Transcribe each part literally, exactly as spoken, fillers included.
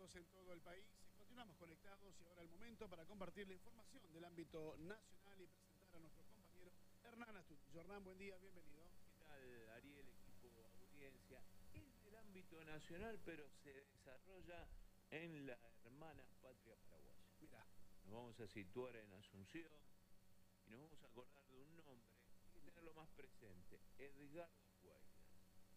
conectados en todo el país. Continuamos conectados y ahora el momento para compartir la información del ámbito nacional y presentar a nuestro compañero Hernán Astudillo. Hernán, buen día, bienvenido. ¿Qué tal, Ariel, equipo, audiencia? Es del ámbito nacional, pero se desarrolla en la hermana patria paraguaya. Mirá. Nos vamos a situar en Asunción y nos vamos a acordar de un nombre, hay que tenerlo más presente: Edgardo Cuéllar,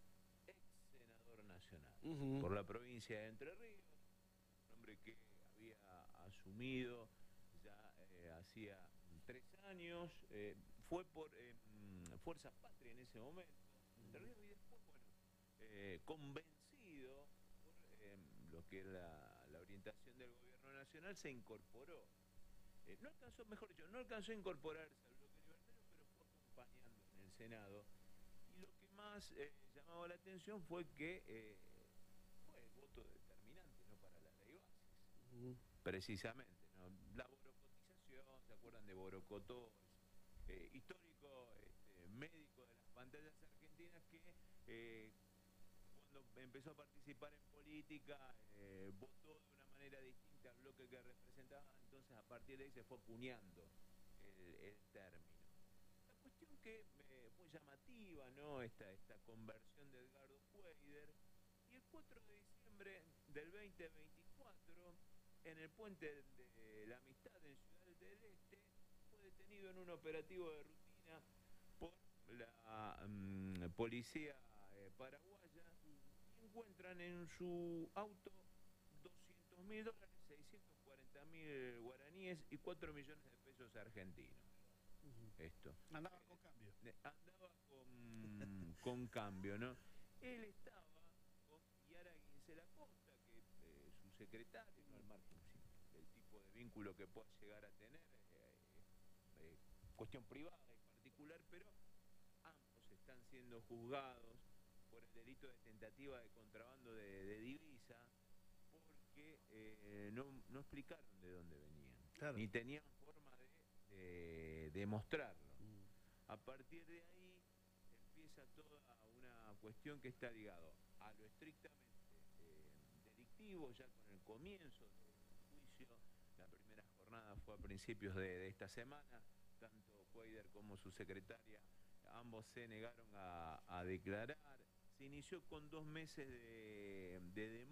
ex senador nacional uh-huh. por la provincia de Entre Ríos, un hombre que había asumido ya eh, hacía tres años, eh, fue por eh, Fuerza Patria en ese momento, Entre Ríos, y después, bueno, eh, convencido por eh, lo que era la, la orientación del gobierno nacional, se incorporó. Eh, no alcanzó, mejor dicho, no alcanzó a incorporarse al bloque libertario, pero fue acompañando en el Senado. Y lo que más eh, llamaba la atención fue que eh, fue el voto determinante, ¿no?, para la ley bases. Uh-huh. Precisamente, ¿no? La borocotización, ¿se acuerdan de Borocotó? Eh, histórico este, médico de las pantallas argentinas que eh, cuando empezó a participar en política eh, votó de una manera distinta al bloque que representaba, entonces a partir de ahí se fue acuñando el, el término. La cuestión que eh, muy llamativa, ¿no?, esta, esta conversión de Edgardo Cuéllar, y el cuatro de diciembre del veinte veinticuatro, en el puente de la Amistad en Ciudad del Este, fue detenido en un operativo de rutina por la um, policía eh, paraguaya, y encuentran en su auto doscientos mil dólares, seiscientos cuarenta mil guaraníes y cuatro millones de pesos argentinos. Uh-huh. Esto. Andaba con cambio. Eh, andaba con, con cambio, ¿no? Él estaba con Yara Guincel Acosta, que es eh, su secretario, ¿no?, al margen del tipo de vínculo que pueda llegar a tener, eh, eh, cuestión privada y particular, pero ambos están siendo juzgados por el delito de tentativa de contrabando de, de divisa, porque eh, no, no explicaron de dónde venían, claro, ni tenían forma de, de, de mostrarlo. Mm. A partir de ahí empieza toda una cuestión que está ligado a lo estrictamente eh, delictivo, ya con el comienzo del juicio. La primera jornada fue a principios de, de esta semana. Tanto Cuéllar como su secretaria, ambos se negaron a, a declarar. Se inició con dos meses de, de demora.